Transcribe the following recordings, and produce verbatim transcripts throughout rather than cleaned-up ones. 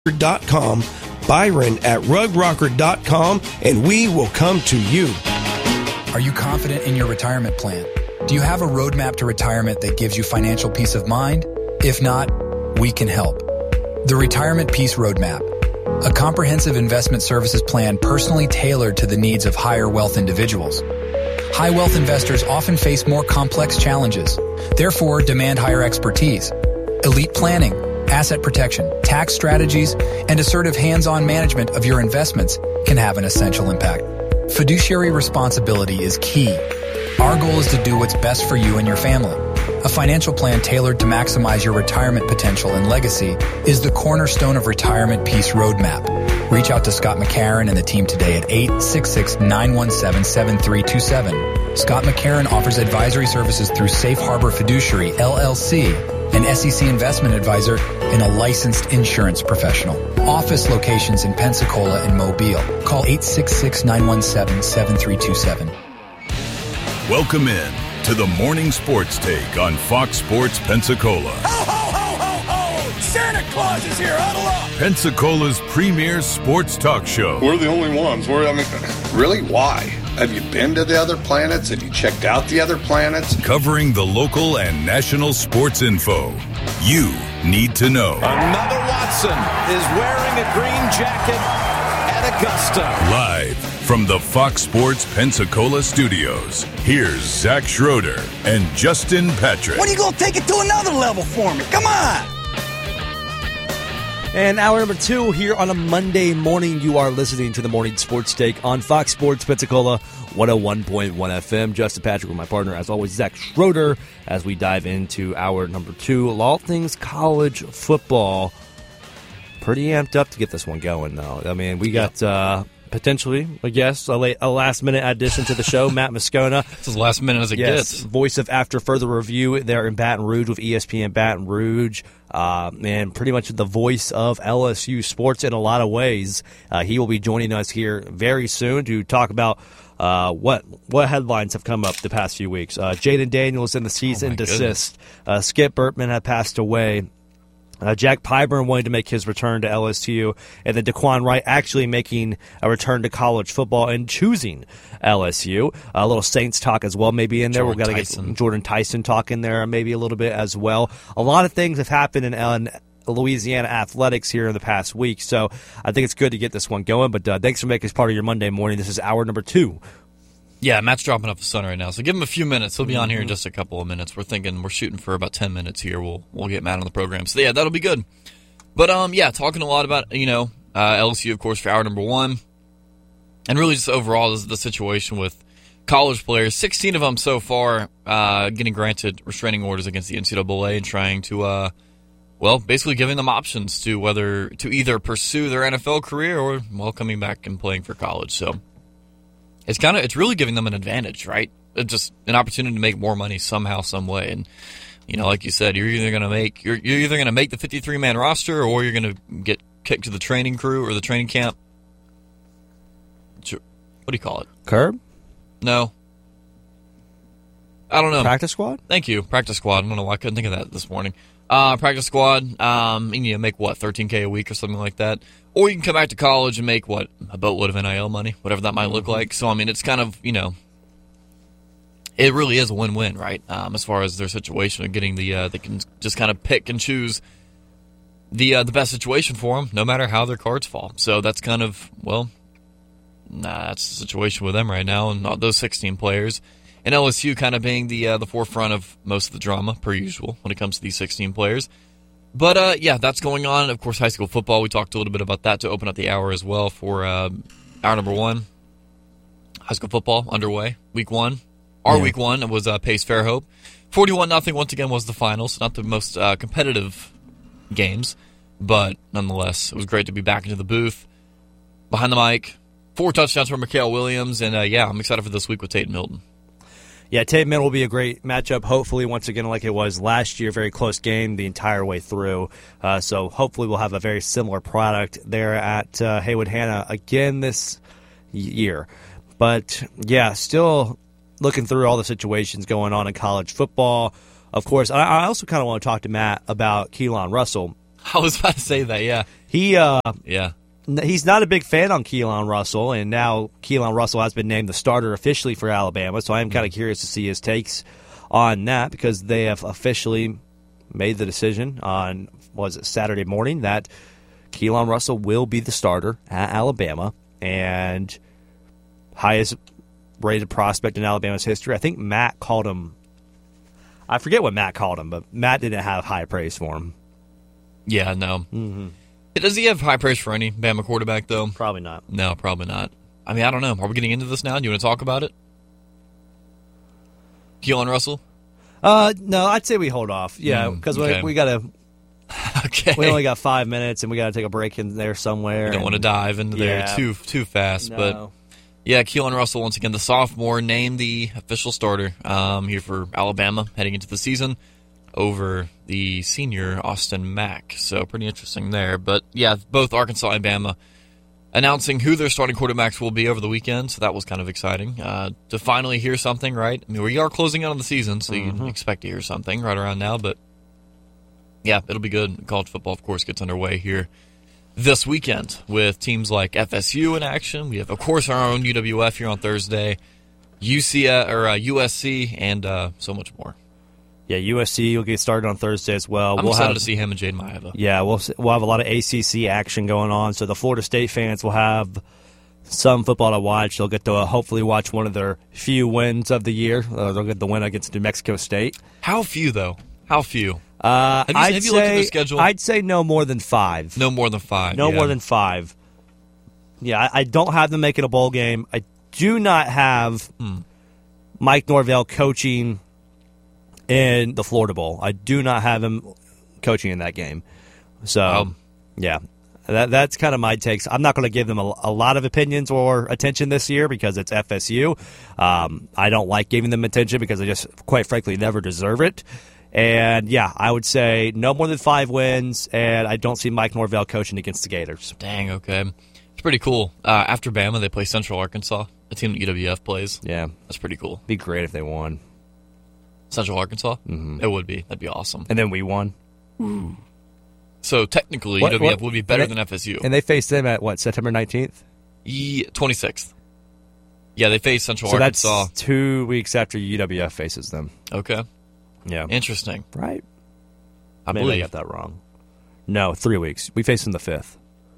dot com, Byron at rug rocker dot com, and we will come to you. Are you confident in your retirement plan? Do you have a roadmap to retirement that gives you financial peace of mind? If not, we can help. The Retirement Peace Roadmap, a comprehensive investment services plan personally tailored to the needs of higher wealth individuals. High wealth investors often face more complex challenges, therefore demand higher expertise. Elite planning, asset protection, tax strategies, and assertive hands-on management of your investments can have an essential impact. Fiduciary responsibility is key. Our goal is to do what's best for you and your family. A financial plan tailored to maximize your retirement potential and legacy is the cornerstone of Retirement Peace Roadmap. Reach out to Scott McCarron and the team today at eight six six, nine one seven, seven three two seven. Scott McCarron offers advisory services through Safe Harbor Fiduciary, L L C, an S E C investment advisor, and a licensed insurance professional. Office locations in Pensacola and Mobile. Call eight six six, nine one seven, seven three two seven. Welcome in to the Morning Sports Take on Fox Sports Pensacola. Ho, ho, ho, ho, ho! Santa Claus is here, huddle up! Pensacola's premier sports talk show. We're the only ones. We're, I mean, really, why? Have you been to the other planets? Have you checked out the other planets? Covering the local and national sports info you need to know. Another Watson is wearing a green jacket at Augusta. Live from the Fox Sports Pensacola studios, here's Zach Schroeder and Justin Patrick. When are you going to take it to another level for me? Come on! And hour number two here on a Monday morning. You are listening to the Morning Sports Take on Fox Sports Pensacola, one oh one point one F M. Justin Patrick with my partner, as always, Zach Schroeder, as we dive into hour number two. All things college football. Pretty amped up to get this one going, though. I mean, we got uh, potentially, I guess, a, late, a last-minute addition to the show, Matt Moscona. It's as last minute as it yes, gets. Voice of After Further Review there in Baton Rouge with E S P N Baton Rouge. Uh, and pretty much the voice of L S U sports in a lot of ways. Uh, he will be joining us here very soon to talk about uh, what what headlines have come up the past few weeks. Uh, Jaden Daniels in the cease Oh and desist. goodness. Uh, Skip Bertman had passed away. Uh, Jack Pyburn wanting to make his return to L S U, and then Daquan Wright actually making a return to college football and choosing L S U. A little Saints talk as well maybe in there. Jordan We've got to Tyson. get Jordan Tyson talk in there maybe a little bit as well. A lot of things have happened in, in Louisiana athletics here in the past week, so I think it's good to get this one going. But uh, thanks for making this part of your Monday morning. This is hour number two. Yeah, Matt's dropping off the sun right now, so give him a few minutes. He'll be on here in just a couple of minutes. We're thinking we're shooting for about ten minutes here. We'll we'll get Matt on the program. So yeah, that'll be good. But um, yeah, talking a lot about you know uh, L S U, of course, for hour number one, and really just overall is the situation with college players. Sixteen of them so far uh, getting granted restraining orders against the N C double A and trying to, uh, well, basically giving them options to whether to either pursue their N F L career or well coming back and playing for college. So. It's kind of it's really giving them an advantage, right? It's just an opportunity to make more money somehow, some way. And you know, like you said, you're either going to make you're, you're either going to make the fifty-three man roster, or you're going to get kicked to the training crew or the training camp. What do you call it? Curb? No, I don't know. Practice squad? Thank you, practice squad. I don't know why I couldn't think of that this morning. Uh, practice squad. Um, and you make what thirteen K a week or something like that. Or you can come back to college and make, what, a boatload of N I L money, whatever that might look like. So, I mean, it's kind of, you know, it really is a win-win, right, um, as far as their situation of getting the, uh, they can just kind of pick and choose the uh, the best situation for them, no matter how their cards fall. So that's kind of, well, nah, that's the situation with them right now, and all those sixteen players. And L S U kind of being the uh, the forefront of most of the drama, per usual, when it comes to these sixteen players. But, uh, yeah, that's going on. Of course, high school football, we talked a little bit about that to open up the hour as well for uh, hour number one. High school football underway, week one. Our yeah. week one was uh, Pace Fairhope. forty-one nothing once again was the finals. Not the most uh, competitive games, but nonetheless, it was great to be back into the booth, behind the mic. Four touchdowns from Mikael Williams, and, uh, yeah, I'm excited for this week with Tate Milton. Yeah, Tate Milton will be a great matchup, hopefully, once again, like it was last year. Very close game the entire way through. Uh, so hopefully we'll have a very similar product there at uh, Haywood Hanna again this year. But, yeah, still looking through all the situations going on in college football. Of course, I, I also kind of want to talk to Matt about Keelan Russell. I was about to say that, yeah. He, uh, Yeah. he's not a big fan on Keelan Russell, and now Keelan Russell has been named the starter officially for Alabama, so I am kind of curious to see his takes on that because they have officially made the decision on, was it Saturday morning, that Keelan Russell will be the starter at Alabama, and highest rated prospect in Alabama's history. I think Matt called him, I forget what Matt called him, but Matt didn't have high praise for him. Yeah, no. Mm-hmm. Does he have high praise for any Bama quarterback, though? Probably not. No, probably not. I mean, I don't know. Are we getting into this now? Do you want to talk about it? Keelan Russell? Uh, no, I'd say we hold off. Yeah, because Mm, okay. we, we got to. Okay. We only got five minutes, and we got to take a break in there somewhere. We don't want to dive into Yeah. there too too fast, No. but yeah, Keelan Russell, once again, the sophomore, named the official starter um, here for Alabama heading into the season over the senior Austin Mack. So pretty interesting there. But yeah, both Arkansas and Bama announcing who their starting quarterbacks will be over the weekend, so that was kind of exciting uh, to finally hear something, right? I mean, we are closing out on the season, so Mm-hmm. you expect to hear something right around now, but yeah, it'll be good. College football, of course, gets underway here this weekend with teams like F S U in action. We have, of course, our own U W F here on Thursday, U C or uh, U S C, and uh, so much more. Yeah, U S C will get started on Thursday as well. I'm we'll excited have, to see him and Jade Maeva. Yeah, we'll we'll have a lot of A C C action going on. So the Florida State fans will have some football to watch. They'll get to uh, hopefully watch one of their few wins of the year. Uh, they'll get the win against New Mexico State. How few, though? How few? Uh, Have you- I'd have you say, looked at the schedule? I'd say no more than five. No more than five. No yeah. more than five. Yeah, I, I don't have them making a bowl game. I do not have Hmm. Mike Norvell coaching in the Florida Bowl. I do not have him coaching in that game. So, Um, yeah, that, that's kind of my takes. I'm not going to give them a, a lot of opinions or attention this year because it's F S U. Um, I don't like giving them attention because they just, quite frankly, never deserve it. And, yeah, I would say no more than five wins, and I don't see Mike Norvell coaching against the Gators. Dang, okay. It's pretty cool. Uh, after Bama, they play Central Arkansas, a team that U W F plays. Yeah. That's pretty cool. Be great if they won. Central Arkansas? Mm-hmm. It would be. That'd be awesome. And then we won. So technically, What- U W F what- would be better and they- than F S U. And they faced them at, what, September nineteenth? E- twenty-sixth. Yeah, they face Central So Arkansas. that's two weeks after U W F faces them. Okay. Yeah. Interesting. Right? I Maybe I believe. got that wrong. No, three weeks. We faced them the fifth.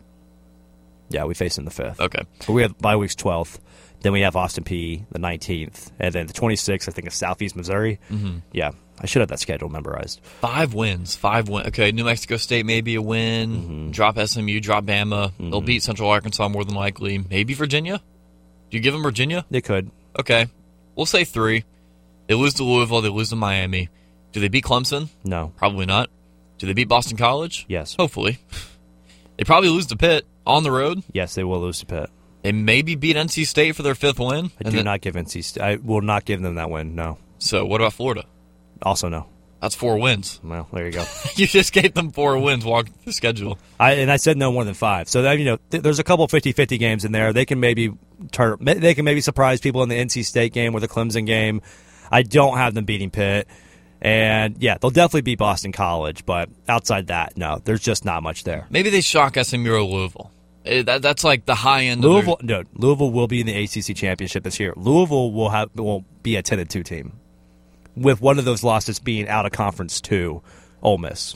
Yeah, we faced them the fifth. Okay. But we have bye weeks twelfth. Then we have Austin P the nineteenth. And then the twenty-sixth, I think, is Southeast Missouri. Mm-hmm. Yeah. I should have that schedule memorized. Five wins. Five wins. Okay, New Mexico State maybe a win. Mm-hmm. Drop S M U, drop Bama. They'll beat Central Arkansas more than likely. Maybe Virginia? Do you give them Virginia? They could. Okay. We'll say three. They lose to Louisville. They lose to Miami. Do they beat Clemson? No. Probably not. Do they beat Boston College? Yes. Hopefully. They probably lose to Pitt on the road. Yes, they will lose to Pitt. They maybe beat N C State for their fifth win. I And do then- not give N C State. I will not give them that win. No. So what about Florida? Also, no. That's four wins. Well, there you go. You just gave them four wins walking the schedule. I and I said no more than five. So that, you know, th- there's a couple fifty-fifty games in there. They can maybe turn. They can maybe surprise people in the N C State game or the Clemson game. I don't have them beating Pitt, and yeah, they'll definitely beat Boston College. But outside that, no, there's just not much there. Maybe they shock S M U or Louisville. Eh, that, that's like the high end. Louisville, Of their, no, Louisville will be in the A C C championship this year. Louisville will have will be a ten and two team, with one of those losses being out of conference to Ole Miss.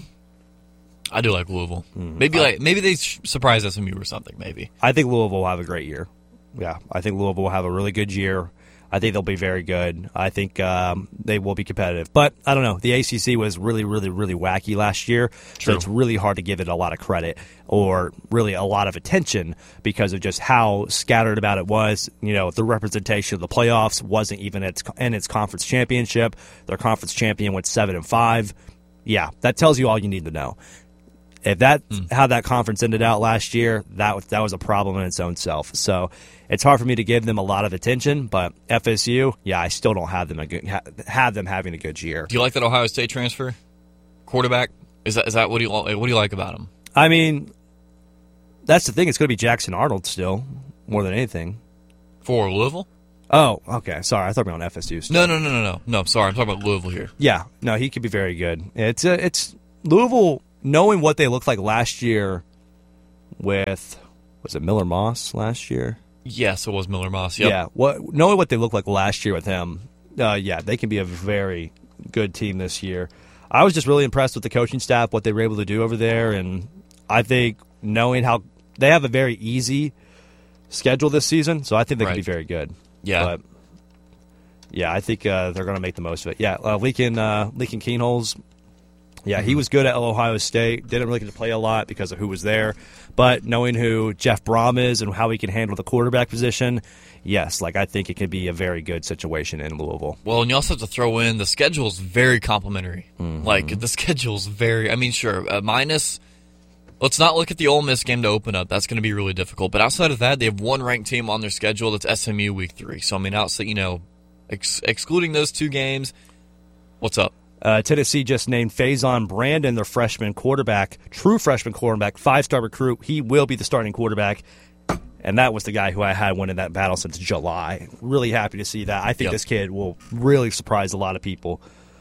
I do like Louisville. Hmm. Maybe like maybe they sh- surprise S M U or something. Maybe. I think Louisville will have a great year. Yeah, I think Louisville will have a really good year. I think they'll be very good. I think um, they will be competitive. But I don't know. The A C C was really, really, really wacky last year. True. So it's really hard to give it a lot of credit or really a lot of attention because of just how scattered about it was. You know, the representation of the playoffs wasn't even its, in its conference championship. Their conference champion went seven and five. Yeah, that tells you all you need to know. If that how that conference ended out last year, that was, that was a problem in its own self. So it's hard for me to give them a lot of attention. But F S U, yeah, I still don't have them a good, ha, have them having a good year. Do you like that Ohio State transfer quarterback? Is that is that what do you what do you like about him? I mean, that's the thing. It's going to be Jackson Arnold still more than anything. For Louisville? Oh, okay. Sorry, I thought we were on F S U. Still. No, no, no, no, no. No, sorry. I'm talking about Louisville here. Yeah, no, he could be very good. It's uh, it's Louisville knowing what they looked like last year with, was it Miller Moss last year? Yes, it was Miller Moss. Yep. Yeah, what, knowing what they looked like last year with him, uh, yeah, they can be a very good team this year. I was just really impressed with the coaching staff, what they were able to do over there, and I think knowing how they have a very easy schedule this season, so I think they right. can be very good. Yeah. But, yeah, I think uh, they're going to make the most of it. Yeah, uh, Lincoln, uh, Lincoln Keenholz, yeah, he was good at Ohio State. Didn't really get to play a lot because of who was there. But knowing who Jeff Brom is and how he can handle the quarterback position, yes, like I think it could be a very good situation in Louisville. Well, and you also have to throw in the schedule's very complimentary. Mm-hmm. Like, the schedule's very, I mean, sure, uh, minus, let's not look at the Ole Miss game to open up. That's going to be really difficult. But outside of that, they have one ranked team on their schedule. That's S M U week three. So, I mean, outside, you know, ex- excluding those two games, what's up? Uh, Tennessee just named Faison Brandon their freshman quarterback, true freshman quarterback, five-star recruit. He will be the starting quarterback, and that was the guy who I had winning that battle since July. Really happy to see that. I think yep. this kid will really surprise a lot of people.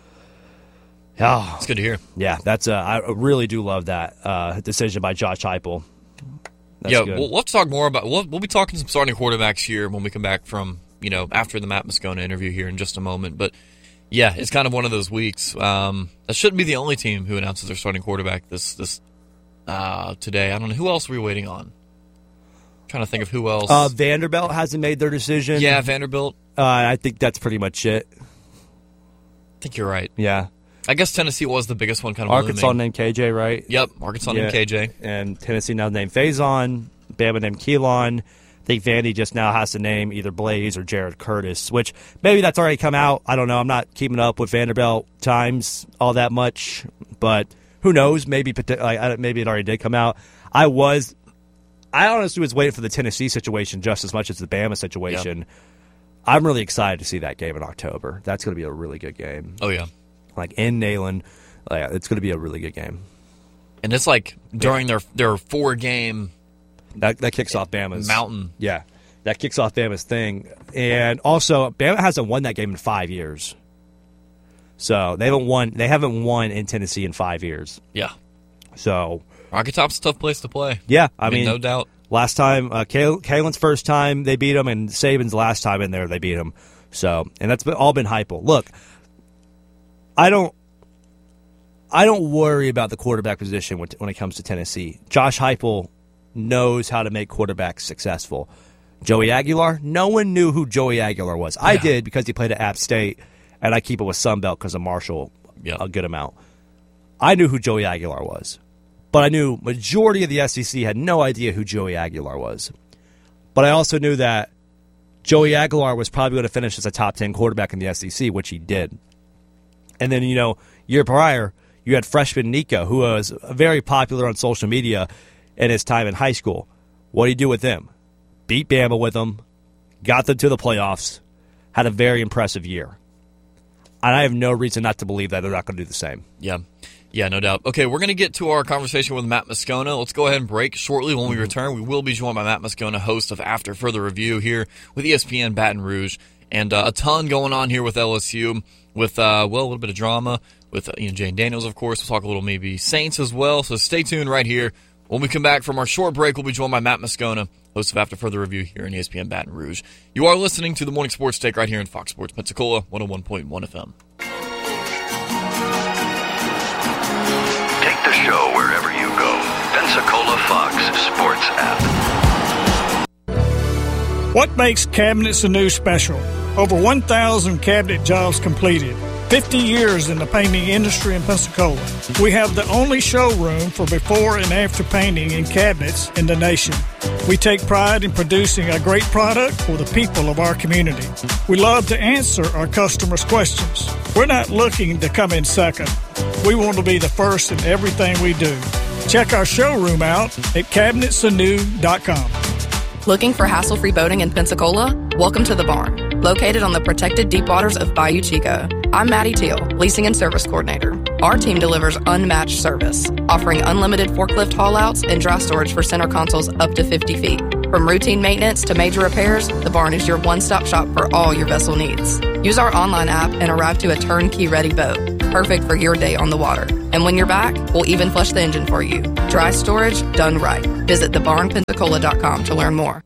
Oh, it's good to hear. Yeah, that's uh, I really do love that uh, decision by Josh Heupel. That's yeah, good. Well, let's talk more about. We'll, we'll be talking some starting quarterbacks here when we come back from you know after the Matt Moscona interview here in just a moment, but. Yeah, it's kind of one of those weeks. Um, that shouldn't be the only team who announces their starting quarterback this this uh, today. I don't know. Who else are we waiting on? I'm trying to think of who else. Uh, Vanderbilt hasn't made their decision. Yeah, Vanderbilt. Uh, I think that's pretty much it. I think you're right. Yeah. I guess Tennessee was the biggest one. Kind of Arkansas looming. named K J, right? Yep, Arkansas yeah. named K J. And Tennessee now named Faison. Bama named Keelan. I think Vandy just now has to name either Blaze or Jared Curtis, which maybe that's already come out. I don't know. I'm not keeping up with Vanderbilt times all that much, but who knows? Maybe maybe it already did come out. I was, I honestly was waiting for the Tennessee situation just as much as the Bama situation. Yep. I'm really excited to see that game in October. That's going to be a really good game. Oh, yeah. Like in Neyland, like, it's going to be a really good game. And it's like during yeah. their, their four-game That that kicks off Bama's mountain. Yeah, that kicks off Bama's thing, and also Bama hasn't won that game in five years. So they haven't won. They haven't won in Tennessee in five years. Yeah. So Rocky Top's a tough place to play. Yeah, I, I mean, mean, no doubt. Last time, uh, Kalen's first time they beat him, and Saban's last time in there they beat him. So, and that's been, all been Heupel. Look, I don't. I don't worry about the quarterback position when, when it comes to Tennessee. Josh Heupel knows how to make quarterbacks successful. Joey Aguilar, no one knew who Joey Aguilar was. I yeah. did because he played at App State, and I keep it with Sunbelt because of Marshall yeah. a good amount. I knew who Joey Aguilar was, but I knew majority of the S E C had no idea who Joey Aguilar was. But I also knew that Joey Aguilar was probably going to finish as a top ten quarterback in the S E C, which he did. And then, you know, year prior, you had freshman Nico, who was very popular on social media in his time in high school. What did he do with them? Beat Bama with them, got them to the playoffs, had a very impressive year. And I have no reason not to believe that they're not going to do the same. Yeah, yeah, no doubt. Okay, we're going to get to our conversation with Matt Moscona. Let's go ahead and break shortly. When we return, we will be joined by Matt Moscona, host of After Further Review here with E S P N Baton Rouge. And uh, a ton going on here with L S U, with, uh, well, a little bit of drama, with uh, you know, Jane Daniels, of course. We'll talk a little maybe Saints as well, so stay tuned right here. When we come back from our short break, we'll be joined by Matt Moscona, host of After Further Review here on E S P N Baton Rouge. You are listening to the Morning Sports Take right here in Fox Sports Pensacola, one oh one point one F M. Take the show wherever you go. Pensacola Fox Sports app. What makes Cabinets Anew special? Over one thousand cabinet jobs completed. fifty years in the painting industry in Pensacola. We have the only showroom for before and after painting in cabinets in the nation. We take pride in producing a great product for the people of our community. We love to answer our customers' questions. We're not looking to come in second. We want to be the first in everything we do. Check our showroom out at cabinets anew dot com. Looking for hassle-free boating in Pensacola? Welcome to the Barn, located on the protected deep waters of Bayou Chico. I'm Maddie Teal, Leasing and Service Coordinator. Our team delivers unmatched service, offering unlimited forklift haul-outs and dry storage for center consoles up to fifty feet. From routine maintenance to major repairs, the Barn is your one-stop shop for all your vessel needs. Use our online app and arrive to a turnkey-ready boat. perfect for your day on the water. And when you're back, we'll even flush the engine for you. Dry storage done right. Visit the barn pensacola dot com to learn more.